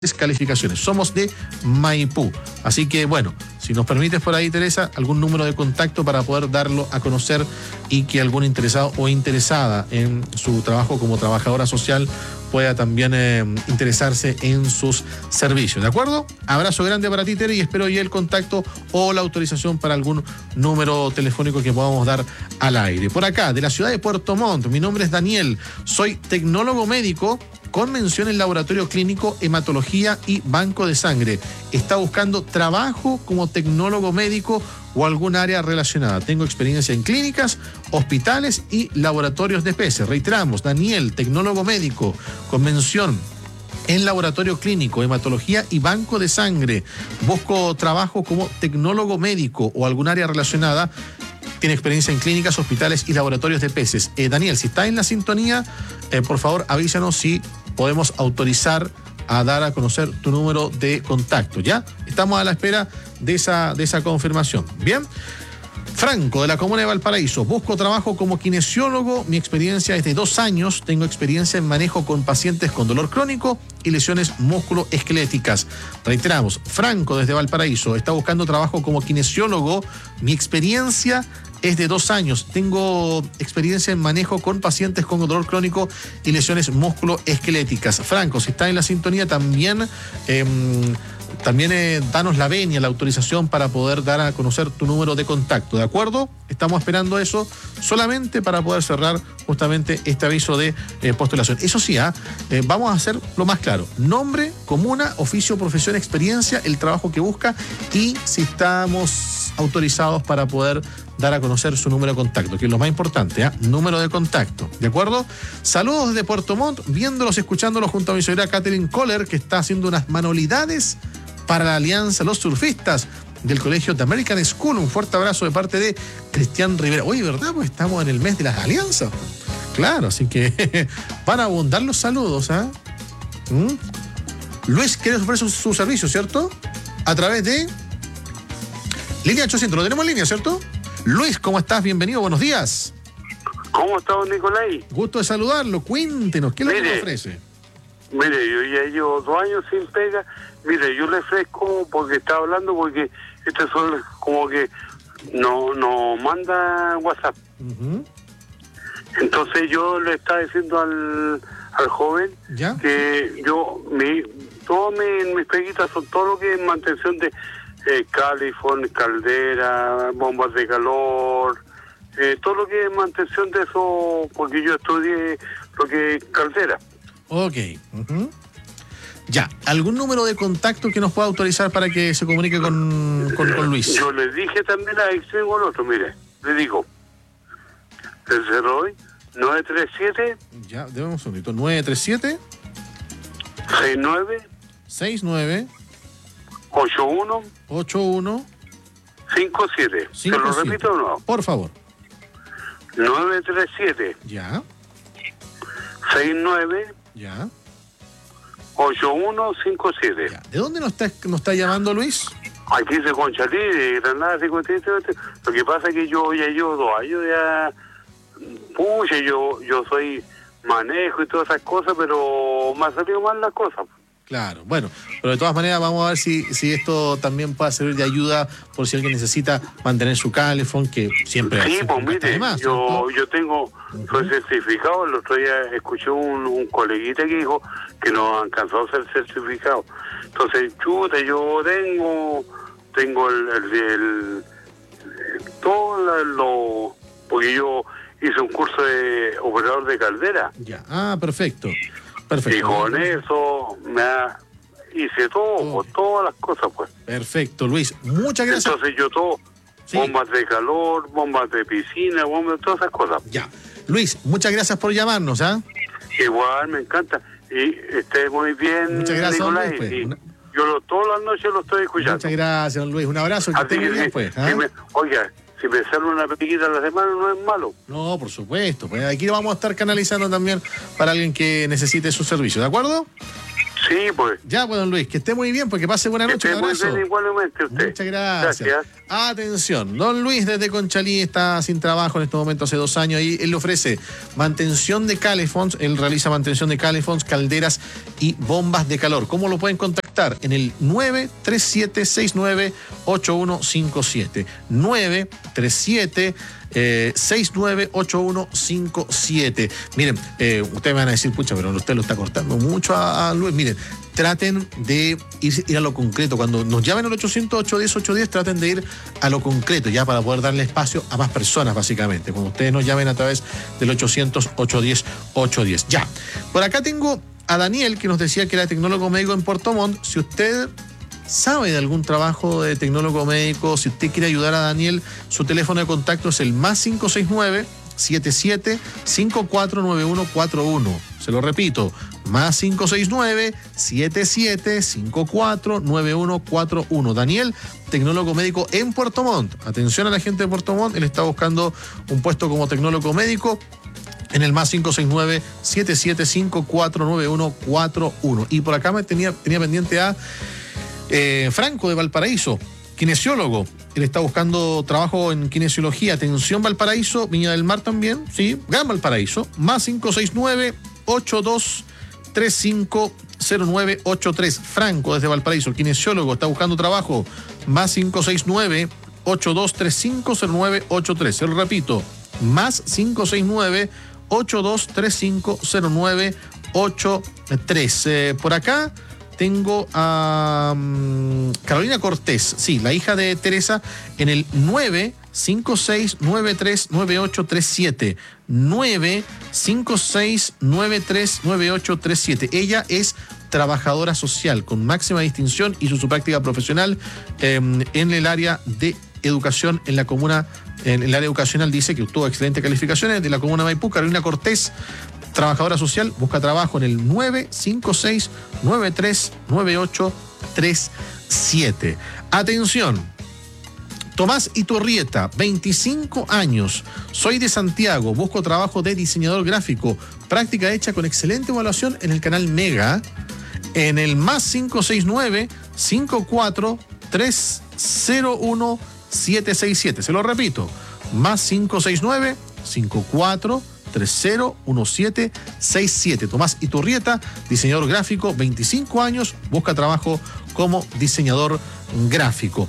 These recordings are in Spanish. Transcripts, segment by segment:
calificaciones. Somos de Maipú. Así que, bueno, si nos permites por ahí, Teresa, algún número de contacto para poder darlo a conocer y que algún interesado o interesada en su trabajo como trabajadora social pueda también interesarse en sus servicios. ¿De acuerdo? Abrazo grande para ti, Tere, y espero ya el contacto o la autorización para algún número telefónico que podamos dar al aire. Por acá, de la ciudad de Puerto Montt, mi nombre es Daniel, soy tecnólogo médico con mención en laboratorio clínico, hematología y banco de sangre. Está buscando trabajo como tecnólogo médico o algún área relacionada. Tengo experiencia en clínicas, hospitales y laboratorios de peces. Reiteramos, Daniel, tecnólogo médico con mención en laboratorio clínico, hematología y banco de sangre. Busco trabajo como tecnólogo médico o algún área relacionada. Tiene experiencia en clínicas, hospitales y laboratorios de peces. Daniel, si está en la sintonía, por favor avísanos si podemos autorizar a dar a conocer tu número de contacto, ¿ya? Estamos a la espera de esa confirmación. Bien. Franco, de la comuna de Valparaíso. Busco trabajo como kinesiólogo. Mi experiencia es de 2 años. Tengo experiencia en manejo con pacientes con dolor crónico y lesiones musculoesqueléticas. Reiteramos, Franco, desde Valparaíso, está buscando trabajo como kinesiólogo. Mi experiencia es de 2 años. Tengo experiencia en manejo con pacientes con dolor crónico y lesiones musculoesqueléticas. Franco, si está en la sintonía, también danos la venia, la autorización para poder dar a conocer tu número de contacto, ¿de acuerdo? Estamos esperando eso solamente para poder cerrar justamente este aviso de postulación. Eso sí, vamos a hacer lo más claro. Nombre, comuna, oficio, profesión, experiencia, el trabajo que busca y si estamos autorizados para poder dar a conocer su número de contacto, que es lo más importante, número de contacto, ¿de acuerdo? Saludos desde Puerto Montt, viéndolos, escuchándolos junto a mi señora Catherine Kohler, que está haciendo unas manualidades para la Alianza Los Surfistas del Colegio de American School. Un fuerte abrazo de parte de Cristian Rivera. Oye, ¿verdad? Pues estamos en el mes de las alianzas. Claro, así que van a abundar los saludos, Luis quiere ofrecer su servicio, ¿cierto? A través de línea 800. Lo tenemos en línea, ¿cierto? Luis, ¿cómo estás? Bienvenido, buenos días. ¿Cómo está, don Nicolai? Gusto de saludarlo. Cuéntenos, ¿qué es lo que me ofrece? Mire, yo ya llevo 2 años sin pega. Mire, yo le ofrezco porque está hablando, porque este son como que no manda WhatsApp. Uh-huh. Entonces yo le estaba diciendo al joven ¿ya? Que yo, todas mis peguitas son todo lo que es mantención de califón, caldera, bombas de calor, todo lo que es mantención de eso, porque yo estudié lo que es caldera. Ok. Uh-huh. Ya, ¿algún número de contacto que nos pueda autorizar para que se comunique con Luis? Yo le dije también a Extremo al otro, mire, le digo, el 937. Ya, déjame un segundito. 937 69 81 57. Se lo repito o no. Por favor. 937 ya 69 ya 8157. Ya. ¿De dónde nos está llamando, Luis? Aquí de Conchalí, de Granada 57. Lo que pasa es que yo ya llevo 2 años ya. Pucha, yo soy manejo y todas esas cosas, pero me han salido mal las cosas. Claro, bueno, pero de todas maneras vamos a ver si esto también puede servir de ayuda por si alguien necesita mantener su calefón, que siempre... Sí, pues mire, además, yo tengo, soy certificado. El otro día escuché un coleguita que dijo que no alcanzó a ser certificado. Entonces, chuta, yo tengo el todo porque yo hice un curso de operador de caldera. Ya, perfecto. Y con eso hice todo, todas las cosas, pues. Perfecto, Luis. Muchas gracias. Entonces yo sí. Bombas de calor, bombas de piscina, todas esas cosas. Ya. Luis, muchas gracias por llamarnos, Igual, me encanta. Y esté muy bien, muchas gracias, Nicolai. Luis, pues. Yo todas las noches lo estoy escuchando. Muchas gracias, Luis. Un abrazo. Que esté muy bien, pues. Oiga, si me sale una pequeñita a la semana no es malo. No, por supuesto. Pues aquí lo vamos a estar canalizando también para alguien que necesite su servicio, ¿de acuerdo? Sí, pues. Ya, pues, don Luis, que esté muy bien, porque pase buena noche. Que esté muy bien igualmente usted. Muchas gracias. Atención, don Luis desde Conchalí está sin trabajo en este momento hace 2 años y él le ofrece mantención de calefons, él realiza mantención de calefons, calderas y bombas de calor. ¿Cómo lo pueden contactar? En el 937-698157. 937-698157. Miren, ustedes me van a decir, pucha, pero usted lo está cortando mucho a Luis. Miren, traten de ir a lo concreto. Cuando nos llamen al 800-810-810, traten de ir a lo concreto, ya para poder darle espacio a más personas, básicamente. Cuando ustedes nos llamen a través del 800-810-810. Ya. Por acá tengo a Daniel, que nos decía que era tecnólogo médico en Puerto Montt. Si usted sabe de algún trabajo de tecnólogo médico, si usted quiere ayudar a Daniel, su teléfono de contacto es el +569 77549141. Se lo repito, +569 77549141. Daniel, tecnólogo médico en Puerto Montt. Atención a la gente de Puerto Montt, él está buscando un puesto como tecnólogo médico en el +569 77549141. Y por acá me tenía pendiente a Franco de Valparaíso, kinesiólogo. Él está buscando trabajo en kinesiología. Atención, Valparaíso, Viña del Mar también, sí, Gran Valparaíso. +569-8235-0983. Franco desde Valparaíso, kinesiólogo, está buscando trabajo. +569-8235-0983. Se lo repito, +569-8235-0983. Por acá tengo a Carolina Cortés, sí, la hija de Teresa, en el 956939837. 956939837. Ella es trabajadora social con máxima distinción, hizo su práctica profesional en el área de educación en la comuna, en el área educacional. Dice que obtuvo excelentes calificaciones de la comuna Maipú. Carolina Cortés, trabajadora social, busca trabajo en el 956939837. Atención, Tomás Iturrieta, 25 años, soy de Santiago, busco trabajo de diseñador gráfico, práctica hecha con excelente evaluación en el canal Mega, en el +569-54301767. Se lo repito, +569-54301767. Tomás Iturrieta, diseñador gráfico, 25 años, busca trabajo como diseñador gráfico.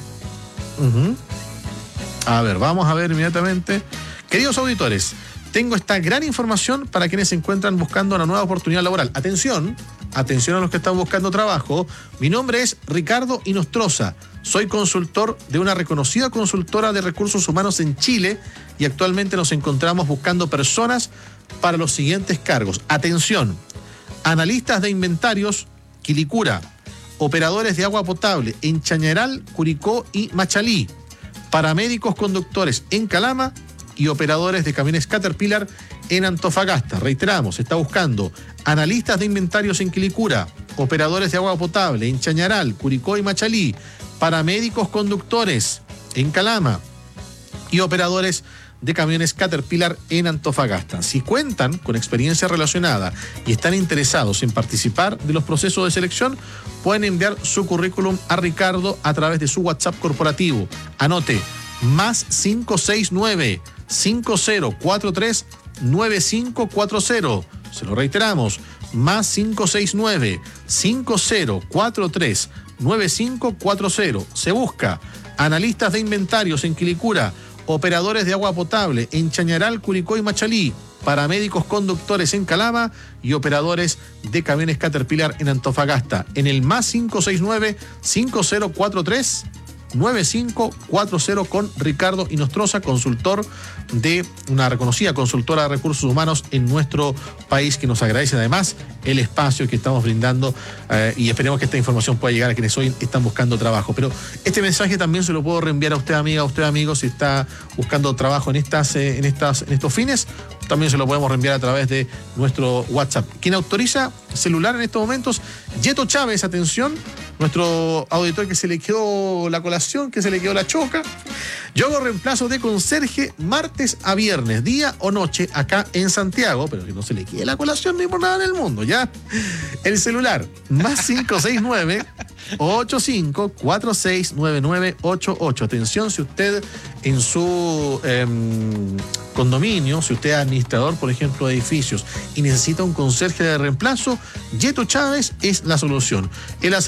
A ver, vamos a ver inmediatamente. Queridos auditores, tengo esta gran información para quienes se encuentran buscando una nueva oportunidad laboral. Atención a los que están buscando trabajo. Mi nombre es Ricardo Inostroza. Soy consultor de una reconocida consultora de recursos humanos en Chile y actualmente nos encontramos buscando personas para los siguientes cargos. Atención, analistas de inventarios, Quilicura, operadores de agua potable en Chañaral, Curicó y Machalí, paramédicos conductores en Calama y operadores de camiones Caterpillar en Antofagasta. Reiteramos, está buscando analistas de inventarios en Quilicura, operadores de agua potable en Chañaral, Curicó y Machalí, paramédicos conductores en Calama y operadores de camiones Caterpillar en Antofagasta. Si cuentan con experiencia relacionada y están interesados en participar de los procesos de selección, pueden enviar su currículum a Ricardo a través de su WhatsApp corporativo. Anote, +569-5043-9540. Se lo reiteramos, +569-5043-9540. Se busca analistas de inventarios en Quilicura, operadores de agua potable en Chañaral, Curicó y Machalí, paramédicos conductores en Calama y operadores de camiones Caterpillar en Antofagasta. En el +569-5043-9540 con Ricardo Inostroza, consultor de una reconocida consultora de recursos humanos en nuestro país, que nos agradece además el espacio que estamos brindando y esperemos que esta información pueda llegar a quienes hoy están buscando trabajo. Pero este mensaje también se lo puedo reenviar a usted, amiga, a usted, amigo, si está buscando trabajo en estos fines, también se lo podemos reenviar a través de nuestro WhatsApp. Quien autoriza celular en estos momentos, Yeto Chávez, atención, nuestro auditor que se le quedó la colación, que se le quedó la choca. Yo hago reemplazo de conserje martes a viernes, día o noche, acá en Santiago, pero que no se le quede la colación ni por nada en el mundo, ¿ya? El celular, más 569-85469988. Atención, si usted en su condominio, si usted es administrador, por ejemplo, de edificios y necesita un conserje de reemplazo, Yeto Chávez es la solución. Él hace